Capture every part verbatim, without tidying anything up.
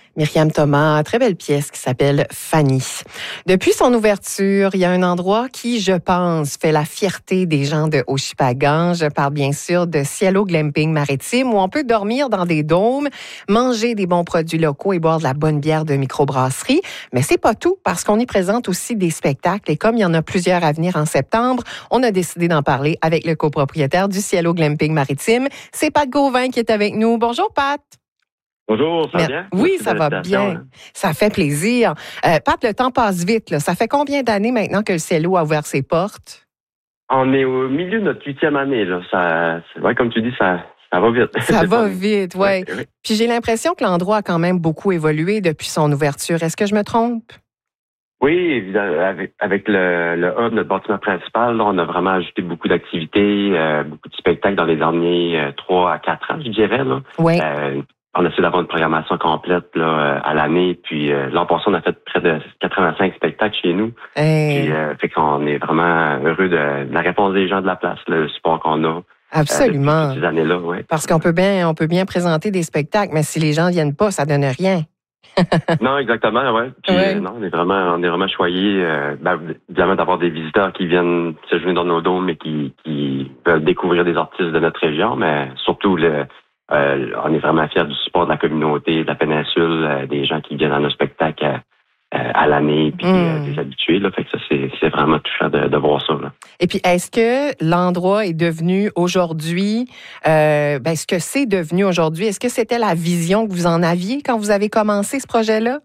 Myriam Thomas, très belle pièce qui s'appelle Fanny. Depuis son ouverture, il y a un endroit qui, je pense, fait la fierté des gens de Oshipagan. Je parle bien sûr de Cielo Glamping Maritime, où on peut dormir dans des dômes, manger des bons produits locaux et boire de la bonne bière de microbrasserie. Mais c'est pas tout, parce qu'on y présente aussi des spectacles. Et comme il y en a plusieurs à venir en septembre, on a décidé d'en parler avec le copropriétaire du Cielo Glamping Maritime. C'est Pat Gauvin qui est avec nous. Bonjour, Pat. Bonjour, ça va bien? Oui, ça va bien. Ça fait plaisir. Euh, Pat, le temps passe vite. Là. Ça fait combien d'années maintenant que le Cielo a ouvert ses portes? On est au milieu de notre huitième année. Là. Ça, ouais, comme tu dis, ça, ça va vite. Ça va vite, oui. Ouais, oui. Puis j'ai l'impression que l'endroit a quand même beaucoup évolué depuis son ouverture. Est-ce que je me trompe? Oui, évidemment. Avec, avec le, le hub, notre bâtiment principal, là, on a vraiment ajouté beaucoup d'activités, euh, beaucoup de spectacles dans les derniers euh, trois à quatre ans, je dirais. Là. Oui. Euh, On essaie d'avoir une programmation complète là, à l'année. Puis euh, l'an passé, on a fait près de quatre-vingt-cinq spectacles chez nous. Hey. Puis euh, fait qu'on est vraiment heureux de, de la réponse des gens de la place, là, le support qu'on a. Absolument. Euh, depuis toutes ces années-là, ouais. Parce qu'on peut bien, on peut bien présenter des spectacles, mais si les gens viennent pas, ça donne rien. Non, exactement, ouais. Puis ouais. euh, non, on est vraiment, on est vraiment choyés, euh, ben, évidemment d'avoir des visiteurs qui viennent se jouer dans nos dômes et qui, qui veulent découvrir des artistes de notre région, mais surtout le Euh, on est vraiment fiers du support de la communauté, de la péninsule, euh, des gens qui viennent à nos spectacles euh, à l'année, puis mm. euh, des habitués. Là, fait que ça, c'est, c'est vraiment touchant de, de voir ça. Là. Et puis, est-ce que l'endroit est devenu aujourd'hui, euh, ben, est-ce que c'est devenu aujourd'hui, est-ce que c'était la vision que vous en aviez quand vous avez commencé ce projet-là?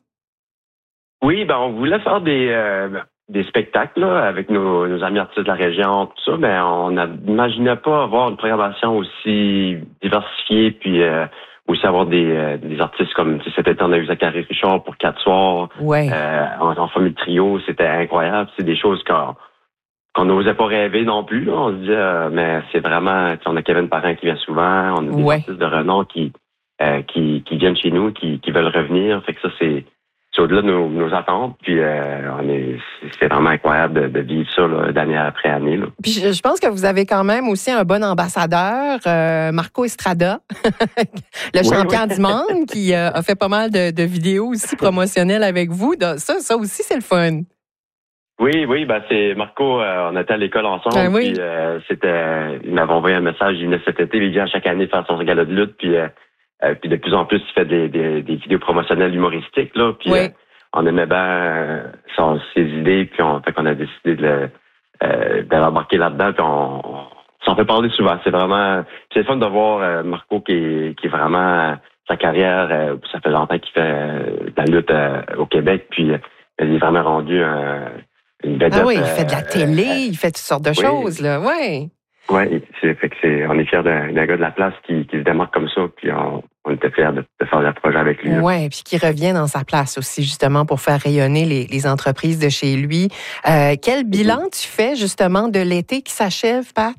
Oui, ben on voulait faire des... Euh, des spectacles là, avec nos, nos amis artistes de la région, tout ça, mais on n'imaginait pas avoir une programmation aussi diversifiée, puis euh, aussi avoir des, euh, des artistes comme cet été, on a eu Zachary Richard pour quatre soirs, ouais. euh, en, en famille trio, c'était incroyable. C'est des choses qu'on qu'on n'osait pas rêver non plus. Là. On se disait, euh, mais c'est vraiment, on a Kevin Parent qui vient souvent, on a des ouais. artistes de renom qui, euh, qui qui viennent chez nous, qui, qui veulent revenir. Fait que ça, c'est C'est au-delà de nos, nos attentes, puis euh, on est, c'est vraiment incroyable de, de vivre ça là, d'année après année. Là. Puis je, je pense que vous avez quand même aussi un bon ambassadeur, euh, Marco Estrada, le oui, champion oui. du monde, qui euh, a fait pas mal de, de vidéos aussi promotionnelles avec vous. Ça, ça aussi, c'est le fun. Oui, oui, ben c'est Marco, euh, on était à l'école ensemble, ben oui. puis euh, c'était, il m'avait envoyé un message, il venait cet été, il vient chaque année faire son gala de lutte, puis euh, Euh, puis de plus en plus, il fait des, des, des vidéos promotionnelles humoristiques, là. Puis oui. euh, on aimait bien euh, son, ses idées, puis on fait qu'on a décidé de, le, euh, de l'embarquer là-dedans, puis on, on s'en fait parler souvent. C'est vraiment, c'est le fun de voir euh, Marco qui est, qui est vraiment sa carrière. Euh, ça fait longtemps qu'il fait euh, de la lutte euh, au Québec, puis euh, il est vraiment rendu un, une vedette. Ah oui, il fait de la télé, euh, il fait toutes sortes de oui. choses, là. Oui. Oui, c'est fait que c'est, on est fiers d'un, d'un gars de la place qui, qui se démarque comme ça, puis on, on était fiers de, de faire le projet avec lui. Oui, puis qui revient dans sa place aussi, justement, pour faire rayonner les, les entreprises de chez lui. Euh, quel bilan mm-hmm. tu fais, justement, de l'été qui s'achève, Pat?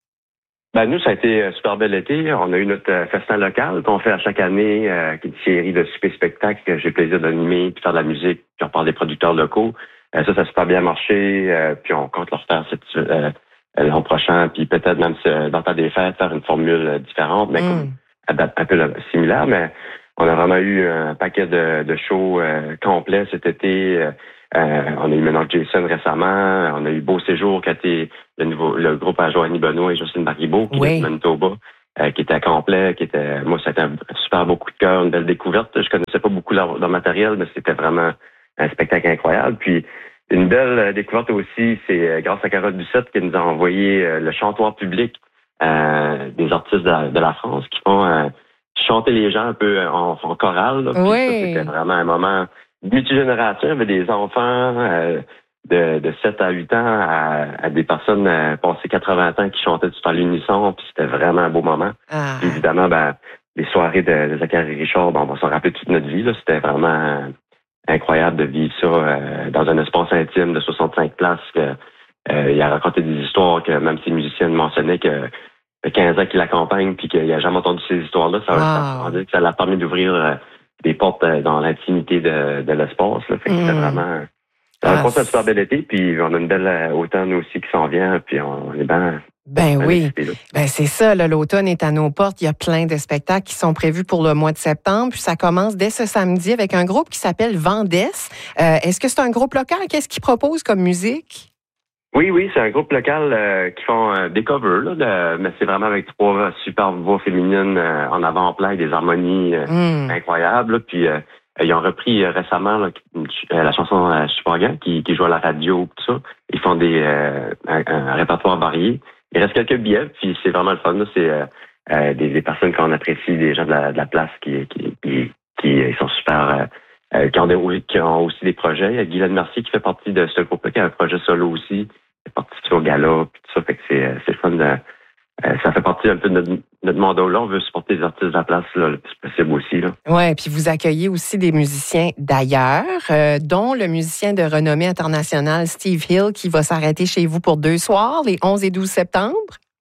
Ben nous, ça a été un super bel été. On a eu notre euh, festin local qu'on fait à chaque année, euh, qui est une série de super spectacles que j'ai le plaisir d'animer, puis faire de la musique, puis on parle des producteurs locaux. Euh, ça, ça a super bien marché, euh, puis on compte leur faire cette... Euh, l'an prochain, puis peut-être même dans le temps des fêtes, faire une formule différente, mais mm. comme, un peu similaire, mais on a vraiment eu un paquet de, de shows euh, complets cet été. Euh, on a eu Menard Jason récemment, on a eu Beau Séjour qui a été le nouveau le groupe à Joanie Benoît et Justine Baribeau, qui oui. est de Manitoba, euh, qui était complet, qui était, moi, c'était un super beau coup de cœur, une belle découverte. Je connaissais pas beaucoup leur, leur matériel, mais c'était vraiment un spectacle incroyable. Puis, une belle découverte aussi, c'est grâce à Carole Ducette qui nous a envoyé le chantoir public euh, des artistes de la, de la France qui font euh, chanter les gens un peu en, en chorale. Là. Oui. Ça, c'était vraiment un moment multigénération. Il y avait des enfants euh, de, de sept à huit ans à, à des personnes euh, passées quatre-vingts ans qui chantaient tout à l'unisson. Puis c'était vraiment un beau moment. Ah. Puis évidemment, ben, les soirées de, de Zachary Richard, ben, on va s'en rappeler toute notre vie. Là. C'était vraiment... incroyable de vivre ça euh, dans un espace intime de soixante-cinq places. Que, euh, il a raconté des histoires que même ses musiciens mentionnaient que fait quinze ans qu'il l'accompagne puis qu'il n'a jamais entendu ces histoires-là. Ça, wow. ça, ça, ça l'a permis d'ouvrir euh, des portes euh, dans l'intimité de, de l'espace. Là. Fait que mm. c'était vraiment... On a passé un super bel été, puis on a une belle automne aussi qui s'en vient, puis on est bien Ben oui, ben c'est ça, là, l'automne est à nos portes. Il y a plein de spectacles qui sont prévus pour le mois de septembre. Puis ça commence dès ce samedi avec un groupe qui s'appelle Vendès. Euh, est-ce que c'est un groupe local? Qu'est-ce qu'ils proposent comme musique? Oui, oui, c'est un groupe local euh, qui font euh, des covers, là, de, mais c'est vraiment avec trois super voix féminines euh, en avant-plan, des harmonies euh, mm. incroyables. Là, puis euh, ils ont repris euh, récemment là, la chanson euh, Chupagan qui, qui joue à la radio, tout ça. Ils font des euh, un, un répertoire varié. Il reste quelques billets, puis c'est vraiment le fun. Là. C'est euh, euh, des, des personnes qu'on apprécie, des gens de la, de la place qui, qui, qui, qui ils sont super, euh, qui, ont des, qui ont aussi des projets. Il y a Guylaine Mercier qui fait partie de ce groupe-là, qui a un projet solo aussi. Il fait partie sur Gala, puis tout ça. Fait que c'est, c'est le fun. De, euh, ça fait partie un peu de notre, notre mandat. Là, on veut supporter les artistes de la place là, le plus possible aussi. Oui, puis vous accueillez aussi des musiciens d'ailleurs, euh, dont le musicien de renommée internationale Steve Hill, qui va s'arrêter chez vous pour deux soirs, les onze et douze septembre.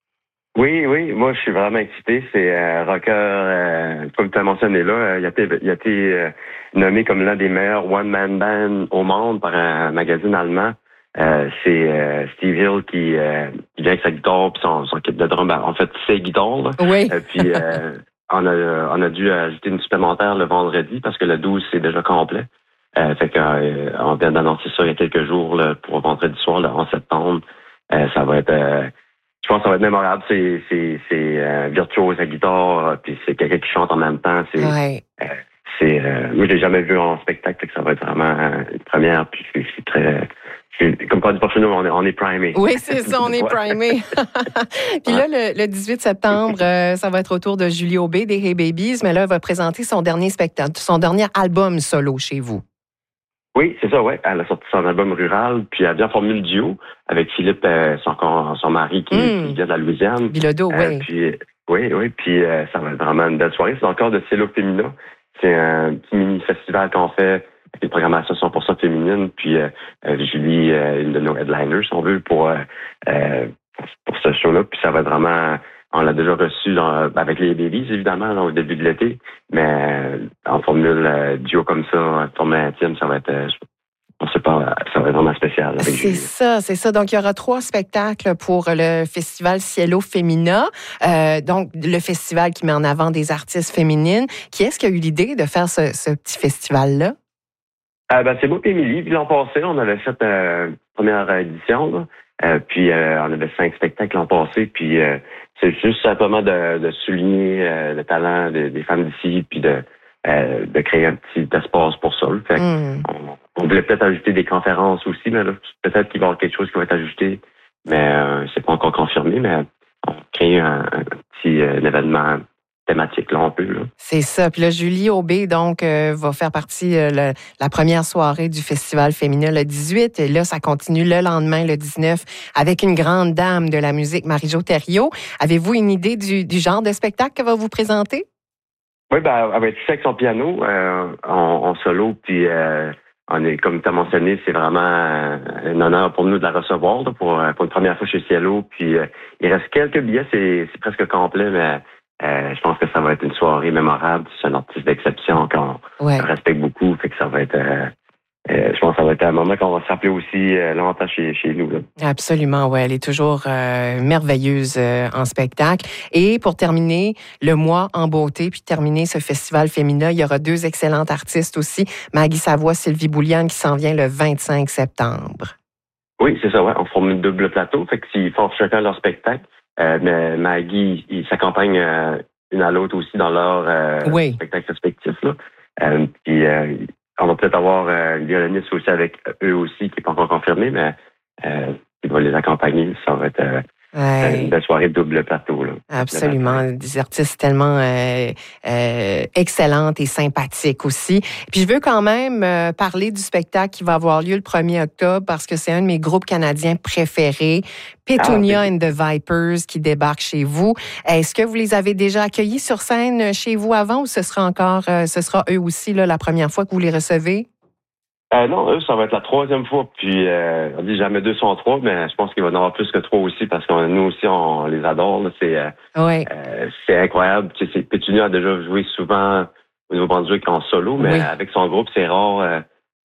Oui, oui, moi je suis vraiment excité. C'est un euh, rocker, euh, comme tu as mentionné là, euh, il a été, il a été euh, nommé comme l'un des meilleurs one-man bands au monde par un magazine allemand. Euh, c'est euh, Steve Hill qui, euh, qui vient avec sa guitare puis son, son kit de drum. En fait, ses guitares. Là. Oui. Euh, puis euh, on a on a dû ajouter une supplémentaire le vendredi parce que le douze c'est déjà complet. Euh, fait qu'on euh, vient d'annoncer ça il y a quelques jours là, pour vendredi soir, le onze septembre. Euh, ça va être euh, je pense que ça va être mémorable. C'est, c'est, c'est euh, virtuose à guitare, puis c'est quelqu'un qui chante en même temps. C'est, ouais. euh, c'est, euh, moi, je l'ai jamais vu en spectacle, que ça va être vraiment une première. Puis c'est, c'est très, c'est, comme quand on dit pas chez nous, on est, on est primé. Oui, c'est ça, on est primé. Puis là, le, le dix-huit septembre, euh, ça va être au tour de Julie Aubé des Hey Babies, mais là, elle va présenter son dernier spectacle, son dernier album solo chez vous. Oui, c'est ça, ouais. Elle a sorti son album Rural, puis elle a bien formé le duo avec Philippe, euh, son, son mari qui, mm. qui vient de la Louisiane. Bilodeau, euh, oui. Puis, oui, oui, puis euh, ça va être vraiment une belle soirée. C'est encore de Cielo Femina. C'est un petit mini-festival qu'on fait avec une programmation cent pour cent féminine, puis euh, Julie, euh, une de nos headliners, si on veut, pour, euh, euh, pour ce show-là. Puis ça va être vraiment... On l'a déjà reçu dans, avec les Babies, évidemment, là, au début de l'été. Mais euh, en formule euh, duo comme ça, en formule intime, ça va être, euh, on sait pas, ça va être vraiment spécial. Avec c'est Julie. ça, c'est ça. Donc, il y aura trois spectacles pour le festival Cielo Femina. Euh, donc, le festival qui met en avant des artistes féminines. Qui est-ce qui a eu l'idée de faire ce, ce petit festival-là? Euh, ben, c'est moi et Émilie. Puis l'an passé, on avait fait euh, une première édition, là. Euh, puis euh, on avait cinq spectacles l'an passé, puis euh, c'est juste simplement de, de souligner euh, le talent de, des femmes d'ici, puis de, euh, de créer un petit espace pour ça. Fait mm. on, on voulait peut-être ajouter des conférences aussi, mais là, peut-être qu'il va y avoir quelque chose qui va être ajouté, mais euh, c'est pas encore confirmé, mais on crée un, un petit euh, un événement thématique, là, on peut. Là. C'est ça. Puis là, Julie Aubé, donc, euh, va faire partie euh, le, la première soirée du Festival féminin le dix-huit. Et là, ça continue le lendemain, le dix-neuf, avec une grande dame de la musique, Marie-Jo Thériault. Avez-vous une idée du, du genre de spectacle qu'elle va vous présenter? Oui, ben, elle va être ici avec son piano, euh, en, en solo, puis euh, on est, comme tu as mentionné, c'est vraiment euh, un honneur pour nous de la recevoir là, pour, pour une première fois chez Cielo. Puis euh, il reste quelques billets, c'est, c'est presque complet, mais Euh, je pense que ça va être une soirée mémorable. C'est un artiste d'exception qu'on ouais. respecte beaucoup. Fait que ça va être, euh, euh, je pense que ça va être un moment qu'on va se rappeler aussi euh, longtemps chez, chez nous. Là. Absolument, ouais. Elle est toujours euh, merveilleuse euh, en spectacle. Et pour terminer le mois en beauté, puis terminer ce festival féminin, il y aura deux excellentes artistes aussi. Maggie Savoie, Sylvie Bouliane qui s'en vient le vingt-cinq septembre. Oui, c'est ça, ouais. On forme une double plateau. Fait que s'ils font chacun leur spectacle, Euh, mais Maggie, ils s'accompagnent euh, une à l'autre aussi dans leur euh, oui. spectacle respectif. Là. Euh, puis euh, on va peut-être avoir euh, une violoniste aussi avec eux aussi, qui n'est pas encore confirmé, mais euh, il va les accompagner. Ça va être euh, ouais. une belle soirée de double plateau. Là. Absolument. Des artistes tellement euh, euh, excellentes et sympathiques aussi. Puis je veux quand même euh, parler du spectacle qui va avoir lieu le premier octobre parce que c'est un de mes groupes canadiens préférés. Pétunia ah, and the Vipers qui débarquent chez vous. Est-ce que vous les avez déjà accueillis sur scène chez vous avant ou ce sera encore, euh, ce sera eux aussi là, la première fois que vous les recevez? Euh, non, eux, ça va être la troisième fois. Puis, euh, on dit jamais deux sont trois, mais je pense qu'il va y en avoir plus que trois aussi parce que nous aussi, on les adore. Là. C'est, euh, oui. euh, c'est incroyable. Tu sais, Pétunia a déjà joué souvent au Nouveau-Brunswick en solo, mais oui. avec son groupe, c'est rare. Euh,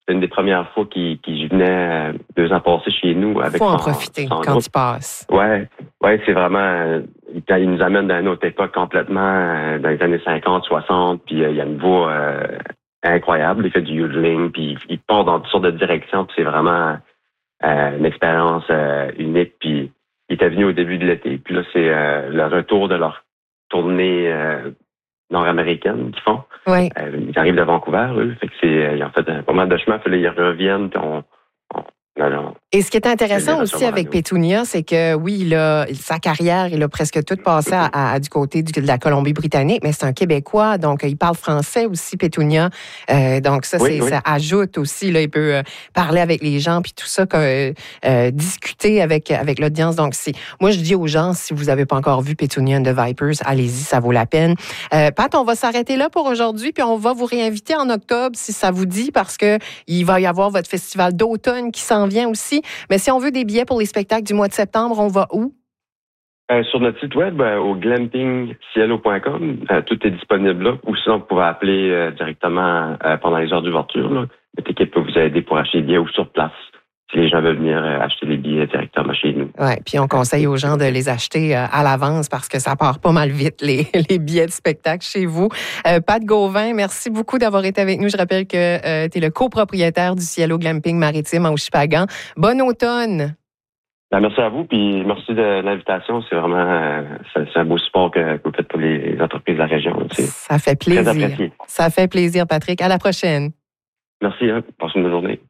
c'est une des premières fois qu'il, qu'il venait deux ans passés chez nous. Avec faut en son, profiter son quand groupe. il passe. Ouais, ouais, c'est vraiment quand il nous amène dans une autre époque complètement dans les années cinquante, soixante, puis euh, il y a une voix euh, incroyable. Il fait du yodeling, puis il part dans toutes sortes de directions, puis c'est vraiment euh, une expérience euh, unique. Puis il était venu au début de l'été, puis là c'est euh, le retour de leur tournée euh, nord-américaine qu'ils font. Oui. Euh, ils arrivent de Vancouver, eux. Fait que c'est, euh, ils ont fait pas mal de chemin. Puis là, ils reviennent. Puis on, on, on, Et ce qui est intéressant aussi avec Pétunia, c'est que oui, il a, sa carrière, il a presque tout passé à, à, du côté du, de la Colombie-Britannique, mais c'est un Québécois, donc il parle français aussi, Pétunia. Euh, donc ça, oui, c'est, oui. ça ajoute aussi, là, il peut euh, parler avec les gens, puis tout ça, que, euh, discuter avec, avec l'audience. Donc, c'est, moi, je dis aux gens, si vous n'avez pas encore vu Pétunia and the Vipers, allez-y, ça vaut la peine. Euh, Pat, on va s'arrêter là pour aujourd'hui, puis on va vous réinviter en octobre, si ça vous dit, parce que il va y avoir votre festival d'automne qui s'en vient aussi. Mais si on veut des billets pour les spectacles du mois de septembre, on va où? Euh, sur notre site web, euh, au glamping cielo point com, euh, tout est disponible là. Ou sinon, vous pouvez appeler euh, directement euh, pendant les heures d'ouverture. Là. Notre équipe peut vous aider pour acheter des billets ou sur place. Si les gens veulent venir euh, acheter des billets directement chez nous. Oui, puis on conseille aux gens de les acheter euh, à l'avance parce que ça part pas mal vite, les, les billets de spectacle chez vous. Euh, Pat Gauvin, merci beaucoup d'avoir été avec nous. Je rappelle que euh, tu es le copropriétaire du Cielo Glamping Maritime à Oushipagant. Bon automne! Ben, merci à vous, puis merci de l'invitation. C'est vraiment euh, c'est, c'est un beau support que, que vous faites pour les entreprises de la région. C'est ça fait plaisir. Très apprécié. Ça fait plaisir, Patrick. À la prochaine. Merci, hein. Passez une bonne journée.